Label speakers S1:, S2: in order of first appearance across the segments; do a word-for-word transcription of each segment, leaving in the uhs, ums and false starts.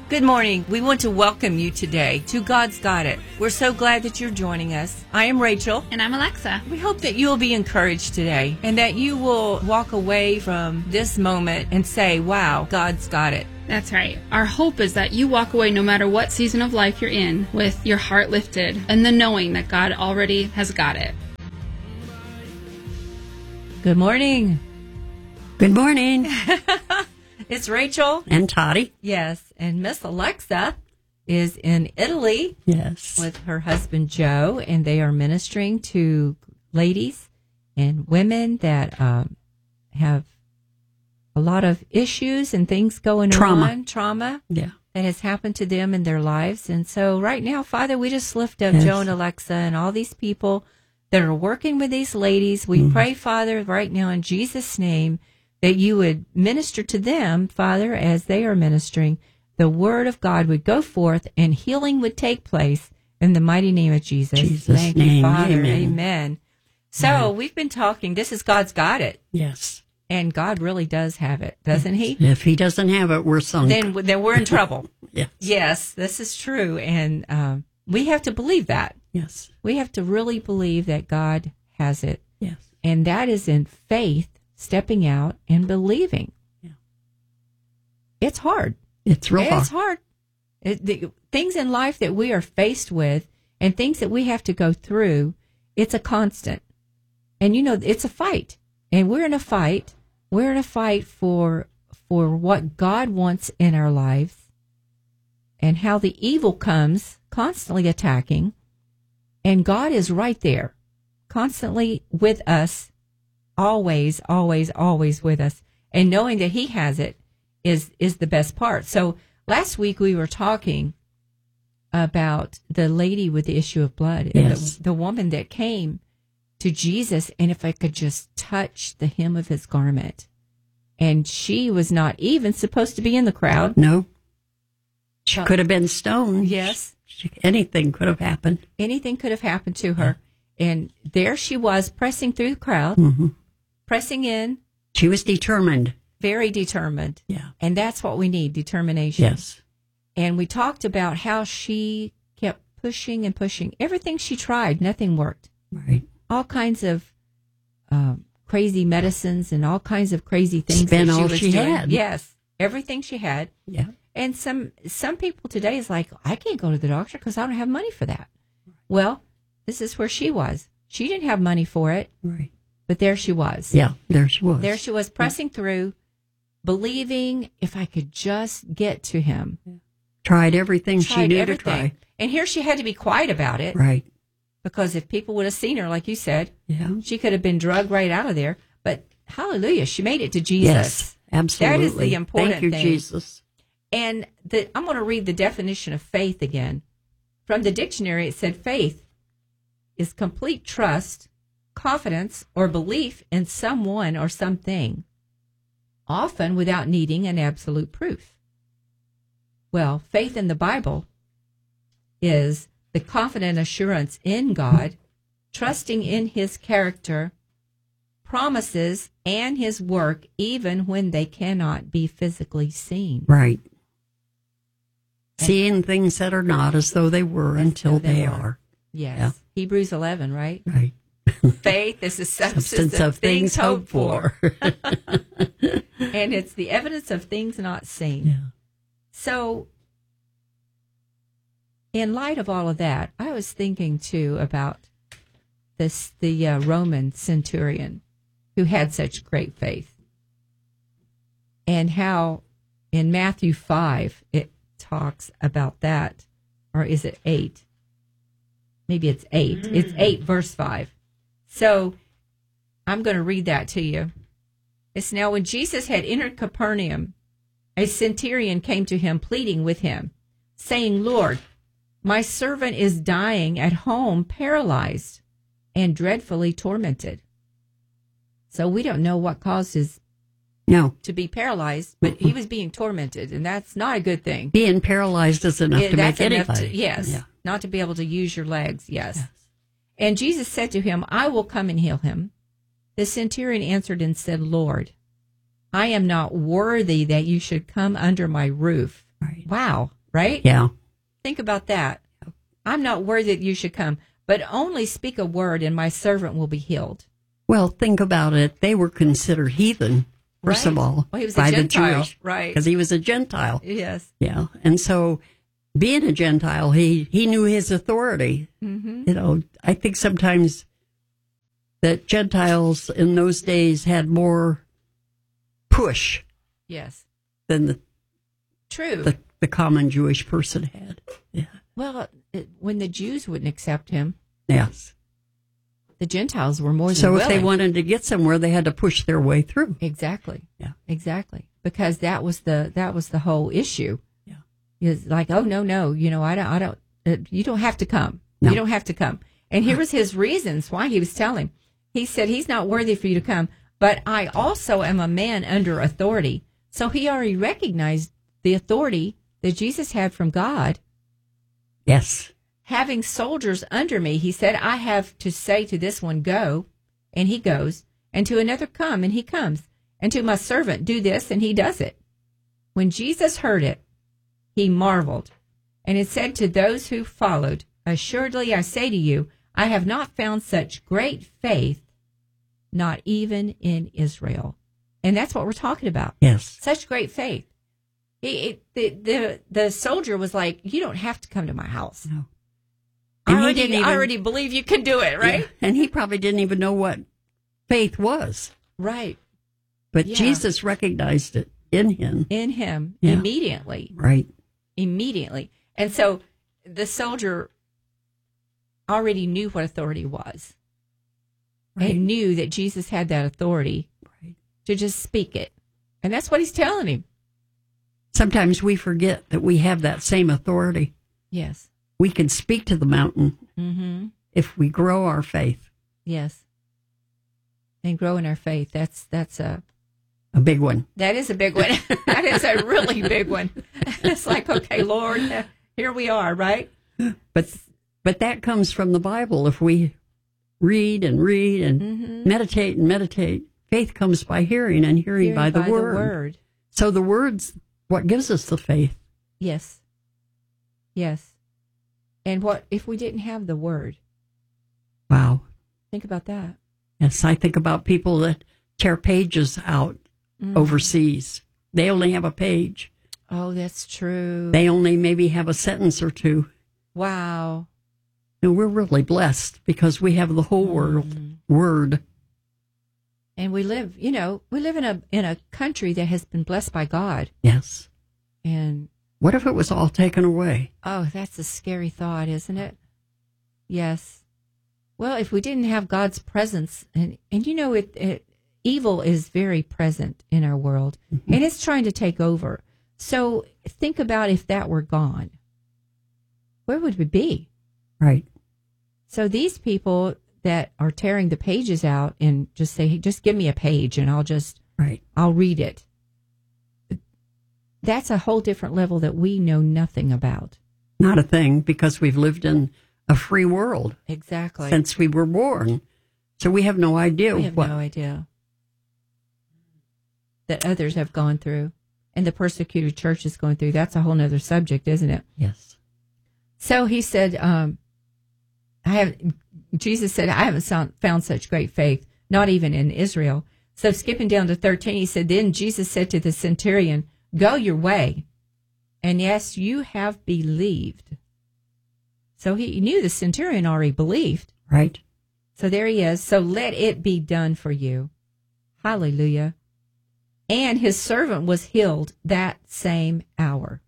S1: Good morning. We want to welcome you today to God's Got It. We're so glad that you're joining us. I am Rachel.
S2: And I'm Alexa.
S1: We hope that you will be encouraged today and that you will walk away from this moment and say, wow, God's got it.
S2: That's right. Our hope is that you walk away no matter what season of life you're in with your heart lifted and the knowing that God already has got it.
S1: Good morning.
S3: Good morning.
S1: It's Rachel.
S3: And Toddy.
S1: Yes. And Miss Alexa is in Italy.
S3: Yes.
S1: With her husband, Joe, and they are ministering to ladies and women that um, have a lot of issues and things going
S3: trauma.
S1: on. Trauma.
S3: Yeah.
S1: That has happened to them in their lives. And so right now, Father, we just lift up
S3: Yes.
S1: Joe and Alexa and all these people that are working with these ladies. We
S3: Mm-hmm.
S1: pray, Father, right now in Jesus' name, that you would minister to them, Father, as they are ministering. The word of God would go forth and healing would take place in the mighty name of Jesus.
S3: Jesus'
S1: Thank
S3: name,
S1: you, Father.
S3: amen.
S1: Amen. So
S3: Amen.
S1: we've been talking. This is God's Got It.
S3: Yes.
S1: And God really does have it, doesn't he?
S3: If he doesn't have it, we're sunk.
S1: Then, then we're in trouble.
S3: Yes.
S1: Yes, this is true. And um, we have to believe that.
S3: Yes.
S1: We have to really believe that God has it.
S3: Yes.
S1: And that is in faith, stepping out and believing.
S3: Yeah.
S1: It's hard.
S3: It's real
S1: It's
S3: hard.
S1: hard. It, the, things in life that we are faced with and things that we have to go through, it's a constant. And, you know, it's a fight. And we're in a fight. We're in a fight for for what God wants in our lives and how the evil comes constantly attacking. And God is right there, constantly with us, always, always, always with us. And knowing that he has it is is the best part. So last week we were talking about the lady with the issue of blood,
S3: Yes.
S1: the, the woman that came to Jesus, and if I could just touch the hem of his garment. And she was not even supposed to be in the crowd.
S3: No. She
S1: So-
S3: could have been stoned.
S1: Yes.
S3: She, anything could have happened.
S1: Anything could have happened to her. And there she was pressing through the crowd,
S3: Mm-hmm.
S1: pressing in,
S3: She was determined.
S1: very determined.
S3: Yeah.
S1: And that's what we need, determination.
S3: Yes.
S1: And we talked about how she kept pushing and pushing. Everything she tried, nothing worked.
S3: Right.
S1: All kinds of um, crazy medicines and all kinds of crazy things.
S3: Spent
S1: that she
S3: all
S1: was
S3: she
S1: doing.
S3: had.
S1: Yes, everything she had.
S3: Yeah.
S1: And some some people today is like, I can't go to the doctor because I don't have money for that. Well, this is where she was. She didn't have money for it,
S3: Right.
S1: but there she was.
S3: Yeah. There she was.
S1: There she was pressing through, believing if I could just get to him.
S3: Tried everything she
S1: Tried
S3: knew
S1: everything.
S3: to try.
S1: And here she had to be quiet about it.
S3: Right.
S1: Because if people would have seen her, like you said,
S3: Yeah.
S1: she could have been drugged right out of there. But hallelujah, she made it to Jesus.
S3: Yes. Absolutely.
S1: That is the important
S3: Thank you,
S1: thing.
S3: Jesus.
S1: And the, I'm going to read the definition of faith again. From the dictionary, it said faith is complete trust, confidence, or belief in someone or something, often without needing an absolute proof. Well, faith in the Bible is the confident assurance in God, trusting in his character, promises, and his work, even when they cannot be physically seen.
S3: Right. Seeing things that are not as though they were until
S1: they
S3: they
S1: were.
S3: are.
S1: Yes.
S3: Yeah.
S1: Hebrews eleven, right?
S3: Right.
S1: Faith is the substance,
S3: Substance
S1: of things hoped for,
S3: for.
S1: and it's the evidence of things not seen.
S3: Yeah.
S1: So, in light of all of that, I was thinking too about this the uh, Roman centurion who had such great faith, and how in Matthew five it talks about that, or is it eight? Maybe it's eight. It's eight, verse five. So I'm going to read that to you. It's now when Jesus had entered Capernaum, a centurion came to him, pleading with him, saying, Lord, my servant is dying at home, paralyzed and dreadfully tormented. So we don't know what caused his
S3: No.
S1: to be paralyzed, but he was being tormented, and that's not a good thing.
S3: Being paralyzed is enough
S1: Yeah,
S3: to
S1: that's
S3: make
S1: enough
S3: anybody.
S1: to- yes,
S3: Yeah.
S1: not to be able to use your legs. Yes.
S3: Yes.
S1: And Jesus said to him, I will come and heal him. The centurion answered and said, Lord, I am not worthy that you should come under my roof.
S3: Right.
S1: Wow. right?
S3: Yeah.
S1: Think about that. I'm not worthy that you should come, but only speak a word and my servant will be healed.
S3: Well, think about it. They were considered heathen, first
S1: Right.
S3: of all,
S1: Well, he was a
S3: by the
S1: Gentile,
S3: Jewish,
S1: right.
S3: because he was a Gentile.
S1: Yes.
S3: Yeah. And so being a Gentile, he, he knew his authority.
S1: Mm-hmm.
S3: You know, I think sometimes that Gentiles in those days had more push
S1: Yes.
S3: than the,
S1: True.
S3: the, the common Jewish person had. Yeah.
S1: Well, it, when the Jews wouldn't accept him,
S3: Yes.
S1: the Gentiles were more than
S3: So
S1: willing.
S3: if they wanted to get somewhere, they had to push their way through.
S1: Exactly.
S3: Yeah.
S1: Exactly. Because that was the that was the whole issue.
S3: Yeah.
S1: Is like, oh no, no, you know, I don't, I don't, uh, you don't have to come.
S3: No.
S1: You don't have to come. And here was his reasons why he was telling. He said he's not worthy for you to come, but I also am a man under authority. So he already recognized the authority that Jesus had from God.
S3: Yes.
S1: Having soldiers under me, he said, I have to say to this one, go, and he goes, and to another, come, and he comes, and to my servant, do this, and he does it. When Jesus heard it, he marveled, and it said to those who followed, assuredly I say to you, I have not found such great faith, not even in Israel. And that's what we're talking about.
S3: Yes.
S1: Such great faith. He, it, the, the, the soldier was like, you don't have to come to my house.
S3: No.
S1: I
S3: And he
S1: already,
S3: didn't
S1: I
S3: even-
S1: already believe you can do it, right?
S3: Yeah. And he probably didn't even know what faith was.
S1: Right.
S3: But
S1: Yeah.
S3: Jesus recognized it in him.
S1: In him
S3: Yeah.
S1: immediately.
S3: Right.
S1: Immediately. And so the soldier already knew what authority was.
S3: Right.
S1: And knew that Jesus had that authority
S3: Right.
S1: to just speak it. And that's what he's telling him.
S3: Sometimes we forget that we have that same authority.
S1: Yes.
S3: We can speak to the mountain
S1: Mm-hmm.
S3: if we grow our faith.
S1: Yes. And grow in our faith. That's that's a
S3: A big one.
S1: that is a big one. That is a really big one. It's like, okay, Lord, here we are, right?
S3: But but that comes from the Bible. If we read and read and
S1: Mm-hmm.
S3: meditate and meditate, faith comes by hearing and hearing,
S1: Hearing
S3: by, the, word.
S1: word.
S3: So the word's what gives us the faith.
S1: Yes. Yes. And what if we didn't have the word?
S3: Wow.
S1: Think about that.
S3: Yes, I think about people that tear pages out
S1: Mm.
S3: overseas. They only have a page.
S1: Oh, that's true.
S3: They only maybe have a sentence or two.
S1: Wow.
S3: And we're really blessed because we have the whole world
S1: Mm.
S3: word.
S1: And we live, you know, we live in a in a country that has been blessed by God.
S3: Yes.
S1: And
S3: What if it was all taken away?
S1: oh, that's a scary thought, isn't it? Yes. Well, if we didn't have God's presence, and and you know, it, it evil is very present in our world,
S3: Mm-hmm.
S1: and it's trying to take over. So think about if that were gone, where would we be?
S3: Right.
S1: So these people that are tearing the pages out and just say, hey, just give me a page and I'll just,
S3: Right.
S1: I'll read it. That's a whole different level that we know nothing about.
S3: Not a thing because we've lived in a free world
S1: Exactly.
S3: since we were born. So we have no idea
S1: We have
S3: what.
S1: no idea that others have gone through and the persecuted church is going through. That's a whole nother subject, isn't it?
S3: Yes.
S1: So he said, um, I have, Jesus said, I haven't found, found such great faith, not even in Israel. So skipping down to thirteen, he said, then Jesus said to the centurion, go your way. And yes, you have believed. So he knew the centurion already believed.
S3: Right.
S1: So there he is. So let it be done for you. Hallelujah. And his servant was healed that same hour.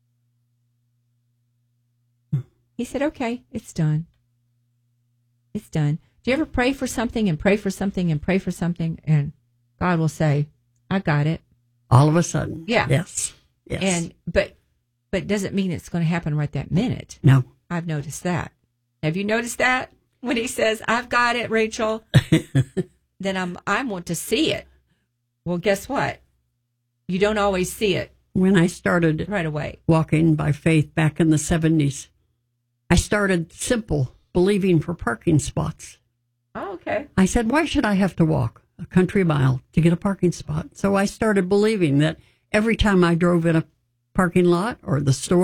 S1: He said, okay, it's done. It's done. Do you ever pray for something and pray for something and pray for something and God will say, I got it.
S3: All of a sudden.
S1: Yeah.
S3: Yes. Yes.
S1: And, but, but doesn't mean it's going to happen right that minute.
S3: no.
S1: I've noticed that. Have you noticed that? When he says, I've got it, Rachel, then I'm, I want to see it. Well, guess what? You don't always see it
S3: When I started
S1: right away.
S3: walking by faith back in the seventies, I started simple, believing for parking spots.
S1: Oh, okay.
S3: I said, why should I have to walk a country mile to get a parking spot? So I started believing that every time I drove in a parking lot or the store,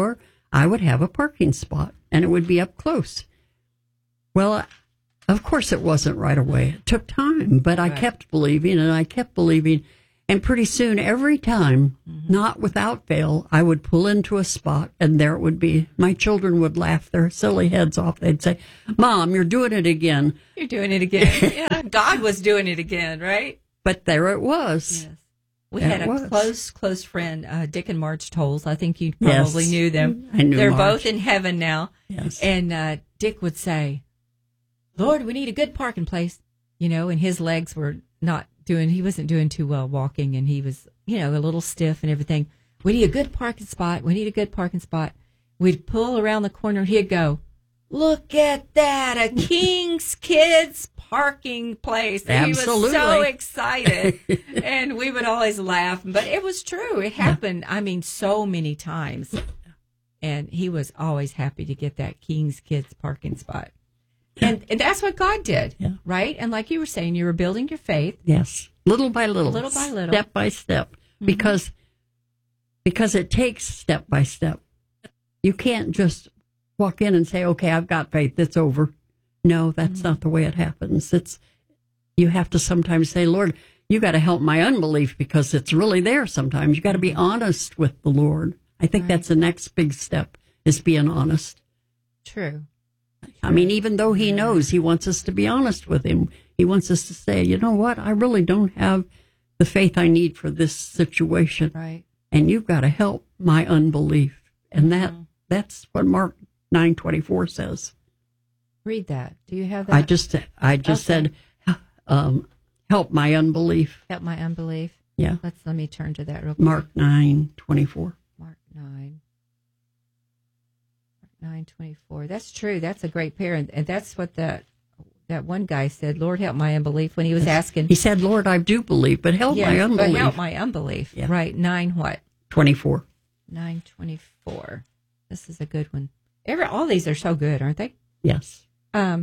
S3: I would have a parking spot, and it would be up close. Well, of course it wasn't right away. It took time, but I
S1: Right.
S3: kept believing, and I kept believing. And pretty soon, every time, mm-hmm. not without fail, I would pull into a spot, and there it would be. My children would laugh their silly heads off. They'd say, Mom, you're doing it again.
S1: You're doing it again. Yeah, God was doing it again, right?
S3: But there it was.
S1: Yes. We
S3: There
S1: had
S3: it
S1: a
S3: was.
S1: close, close friend, uh, Dick and Marge Tolles. I think you probably
S3: Yes.
S1: knew them.
S3: I knew
S1: They're
S3: Marge.
S1: both in heaven now.
S3: Yes.
S1: And uh, Dick would say, Lord, we need a good parking place. You know, and his legs were not doing, he wasn't doing too well walking, and he was, you know, a little stiff and everything. We need a good parking spot. We need a good parking spot. We'd pull around the corner. He'd go, look at that, a King's Kids parking place. And he was so
S3: Absolutely.
S1: excited. And we would always laugh. But it was true. It happened, I mean, so many times. And he was always happy to get that King's Kids parking spot. And, and that's what God did,
S3: Yeah.
S1: right? And like you were saying, you were building your faith.
S3: Yes, little by little,
S1: Little by little.
S3: step by step,
S1: Mm-hmm.
S3: because because it takes step by step. You can't just walk in and say, "Okay, I've got faith. It's over." No, that's
S1: Mm-hmm.
S3: not the way it happens. It's you have to sometimes say, "Lord, you got to help my unbelief," because it's really there. Sometimes you got to be honest with the Lord. I think
S1: Right.
S3: that's the next big step, is being honest.
S1: True.
S3: I mean, even though he knows, he wants us to be honest with him. He wants us to say, you know what? I really don't have the faith I need for this situation.
S1: Right.
S3: And you've got to help my unbelief. And that
S1: Mhm.
S3: that's what Mark nine twenty-four says.
S1: Read that. Do you have that?
S3: I just I just
S1: Okay.
S3: said, um, help my unbelief.
S1: Help my unbelief.
S3: Yeah.
S1: Let's let me turn to that real quick.
S3: Mark nine twenty-four.
S1: Mark nine. Mark nine twenty four. That's true. That's a great pair, and, and that's what that that one guy said. Lord, help my unbelief when he was asking.
S3: He said, Lord, I do believe, but help
S1: Yes,
S3: my unbelief.
S1: but help my unbelief.
S3: Yeah.
S1: Right. Nine what?
S3: twenty-four.
S1: Nine twenty four. This is a good one. Every all these are so good, aren't they?
S3: Yes.
S1: Um.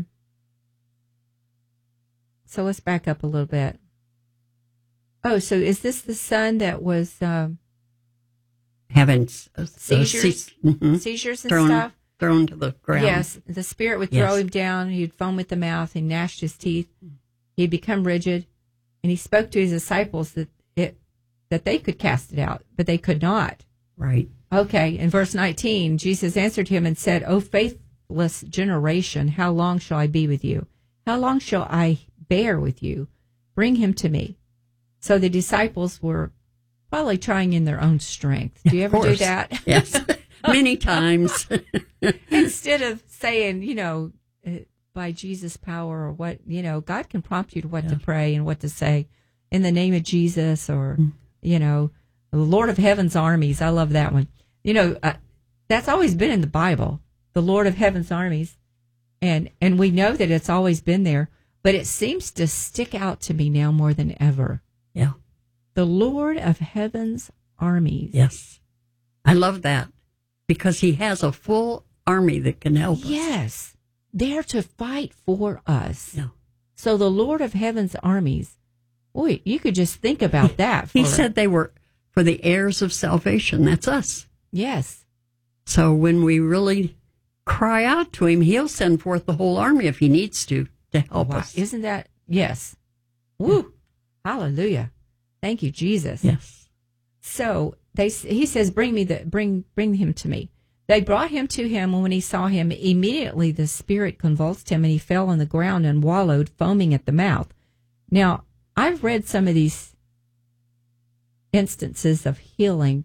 S1: So let's back up a little bit. Oh, so is this the son that was um,
S3: Having s- uh,
S1: Seizures?
S3: se- mhm.
S1: seizures and
S3: thrown,
S1: stuff?
S3: thrown to the ground.
S1: Yes, the spirit would throw
S3: Yes.
S1: him down. He'd foam at the mouth. He gnashed his teeth. He'd become rigid, and he spoke to his disciples that it that they could cast it out, but they could not.
S3: Right.
S1: Okay, in verse nineteen, Jesus answered him and said, "O faithless generation, how long shall I be with you? How long shall I bear with you? Bring him to me." So the disciples were probably trying in their own strength. Do you
S3: Of
S1: ever do
S3: course.
S1: that?
S3: Yes. Many times.
S1: Instead of saying, you know, uh, by Jesus' power or what, you know, God can prompt you to what to
S3: Yeah.
S1: pray and what to say in the name of Jesus or, you know, the Lord of Heaven's armies. I love that one. You know, uh, that's always been in the Bible, the Lord of Heaven's armies. And, and we know that it's always been there, but it seems to stick out to me now more than ever.
S3: Yeah.
S1: The Lord of Heaven's armies.
S3: Yes. I love that because he has a full army that can help us.
S1: Yes. There to fight for us.
S3: Yeah.
S1: So the Lord of Heaven's armies, boy, you could just think about that.
S3: He
S1: for-
S3: said they were for the heirs of salvation. That's us.
S1: yes.
S3: So when we really cry out to him, he'll send forth the whole army if he needs to, to help
S1: Wow.
S3: us.
S1: Isn't that, yes. Woo. Hallelujah. Thank you, Jesus.
S3: Yes.
S1: So they, he says, bring me the, bring, bring him to me. They brought him to him, and when he saw him, immediately the spirit convulsed him, and he fell on the ground and wallowed, foaming at the mouth. Now, I've read some of these instances of healing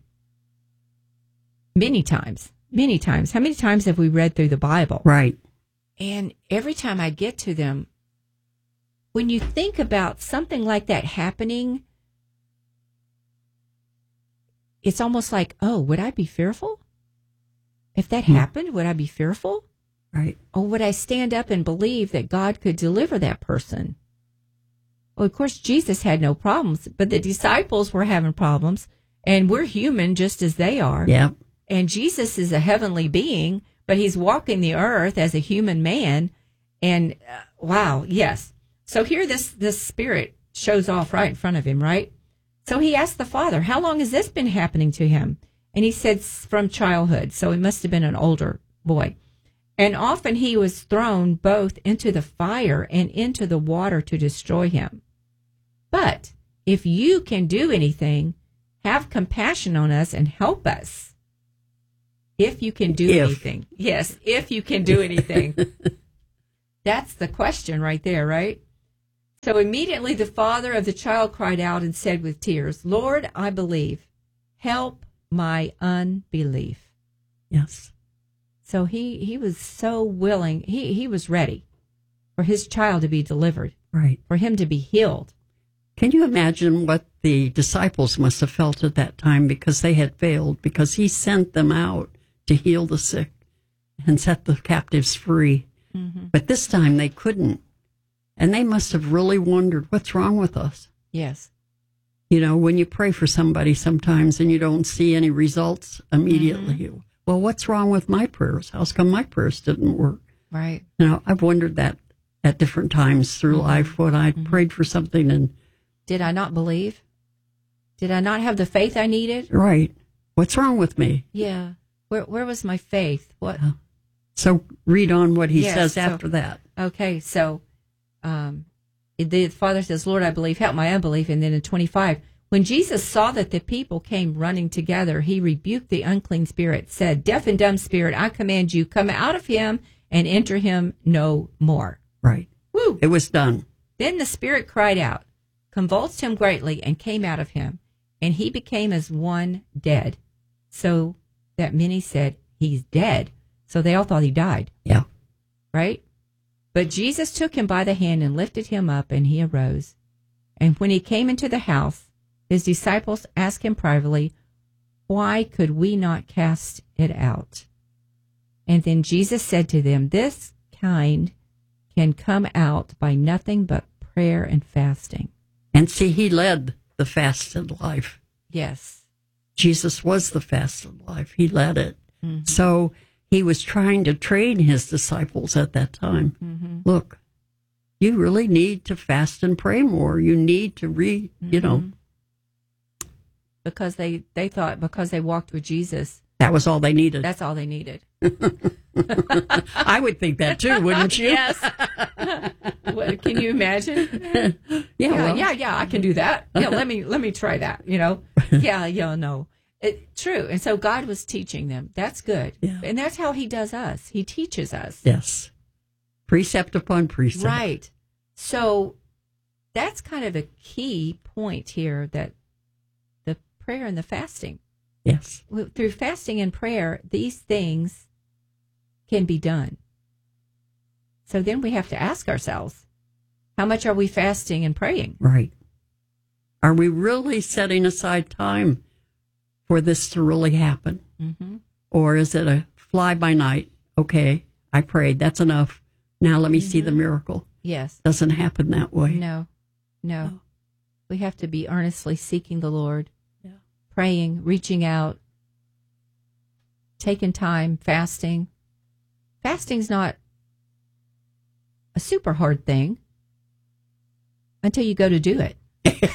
S1: many times, many times. How many times have we read through the Bible?
S3: Right.
S1: And every time I get to them, when you think about something like that happening, it's almost like, oh, would I be fearful? If that
S3: Hmm.
S1: happened, would I be fearful?
S3: Right.
S1: Or would I stand up and believe that God could deliver that person? Well, of course, Jesus had no problems, but the disciples were having problems, and we're human just as they are.
S3: Yeah.
S1: And Jesus is a heavenly being, but he's walking the earth as a human man. And uh, wow, yes. So here this, this spirit shows off right in front of him, right? So he asked the Father, how long has this been happening to him? And he said from childhood, so he must have been an older boy. And often he was thrown both into the fire and into the water to destroy him. But if you can do anything, have compassion on us and help us. If you can do
S3: if.
S1: anything. Yes, if you can do anything. That's the question right there, right? So immediately the father of the child cried out and said with tears, Lord, I believe. Help my unbelief.
S3: Yes.
S1: So he, he was so willing. He, he was ready for his child to be delivered.
S3: Right.
S1: For him to be healed.
S3: Can you imagine what the disciples must have felt at that time because they had failed, because he sent them out to heal the sick and set the captives free. Mm-hmm. But this time they couldn't. And they must have really wondered, what's wrong with us?
S1: Yes.
S3: You know, when you pray for somebody sometimes and you don't see any results immediately, mm-hmm. well, what's wrong with my prayers? How come my prayers didn't work?
S1: Right.
S3: You know, I've wondered that at different times through mm-hmm. life when I mm-hmm. prayed for something and...
S1: Did I not believe? Did I not have the faith I needed?
S3: Right. What's wrong with me?
S1: Yeah. Where where was my faith? What?
S3: Uh, so read on what he
S1: yes,
S3: says
S1: so,
S3: after that.
S1: Okay, so um, the father says, Lord, I believe, help my unbelief. And then in twenty-five, when Jesus saw that the people came running together, he rebuked the unclean spirit, said, deaf and dumb spirit, I command you, come out of him and enter him no more.
S3: Right.
S1: Woo!
S3: It was done.
S1: Then the spirit cried out, convulsed him greatly, and came out of him, and he became as one dead, so that many said, he's dead. So they all thought he died.
S3: Yeah.
S1: Right? But Jesus took him by the hand and lifted him up, and he arose. And when he came into the house, his disciples asked him privately, why could we not cast it out? And then Jesus said to them, this kind can come out by nothing but prayer and fasting.
S3: And see, he led the fasted life.
S1: Yes.
S3: Jesus was the fasted life. He led it. Mm-hmm. So he was trying to train his disciples at that time. Mm-hmm. Look, you really need to fast and pray more. You need to read, mm-hmm. you know.
S1: Because they, they thought because they walked with Jesus.
S3: That was all they needed.
S1: That's all they needed.
S3: I would think that too, wouldn't you?
S1: Yes. What, can you imagine?
S3: Yeah,
S1: yeah,
S3: well,
S1: yeah, yeah. I can do that. Yeah, let me let me try that. You know. Yeah, yeah, no, it, true. And so God was teaching them. That's good.
S3: Yeah.
S1: And that's how He does us. He teaches us.
S3: Yes. Precept upon precept.
S1: Right. So that's kind of a key point here. That the prayer and the fasting.
S3: Yes.
S1: Through fasting and prayer, these things can be done. So then we have to ask ourselves, how much are we fasting and praying?
S3: Right. Are we really setting aside time for this to really happen? Mm-hmm. Or is it a fly by night? Okay, I prayed. That's enough. Now let me mm-hmm. see the miracle.
S1: Yes.
S3: Doesn't happen that way.
S1: No, no.
S3: Oh.
S1: We have to be earnestly seeking the Lord.
S3: Yeah.
S1: Praying, reaching out, taking time, fasting. Fasting's not a super hard thing until you go to do it.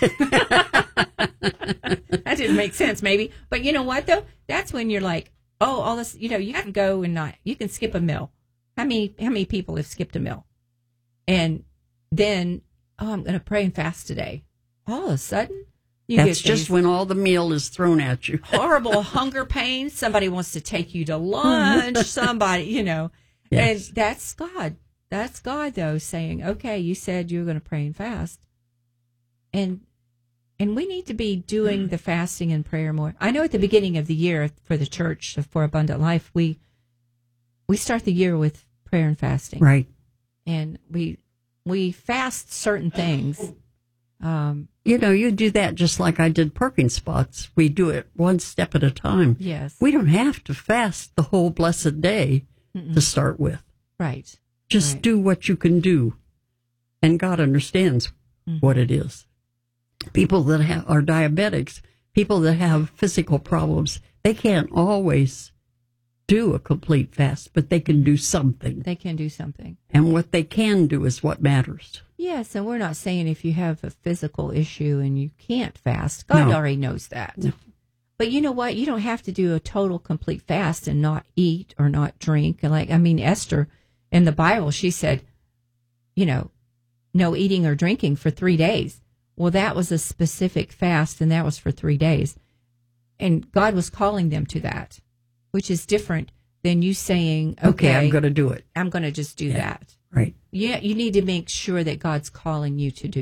S1: That didn't make sense, maybe. But you know what, though? That's when you're like, oh, all this, you know, you can go and not, you can skip a meal. How many, how many people have skipped a meal? And then, oh, I'm going to pray and fast today. All of a sudden, you
S3: That's
S1: get
S3: just when all the meal is thrown at you.
S1: Horrible hunger pains. Somebody wants to take you to lunch. Somebody, you know. Yes. And that's God. That's God, though, saying, okay, you said you were going to pray and fast. And and we need to be doing the fasting and prayer more. I know at the beginning of the year for the church, for Abundant Life, we we start the year with prayer and fasting.
S3: Right.
S1: And we we fast certain things. Um,
S3: you know, you do that just like I did parking spots. We do it one step at a time.
S1: Yes.
S3: We don't have to fast the whole blessed day Mm-mm. to start with.
S1: Right.
S3: Just
S1: right.
S3: do what you can do. And God understands mm-hmm. what it is. People that have, are diabetics, people that have physical problems, they can't always do a complete fast, but they can do something.
S1: They can do something.
S3: And what they can do is what matters.
S1: Yes, and we're not saying if you have a physical issue and you can't fast. God
S3: no.
S1: already knows that.
S3: No.
S1: But you know what? You don't have to do a total complete fast and not eat or not drink. And like, I mean, Esther in the Bible, she said, you know, no eating or drinking for three days. Well, that was a specific fast, and that was for three days. And God was calling them to that, which is different than you saying, okay,
S3: Okay, I'm going to do it.
S1: I'm going to just do
S3: Yeah.
S1: that.
S3: Right.
S1: Yeah, you need to make sure that God's calling you to do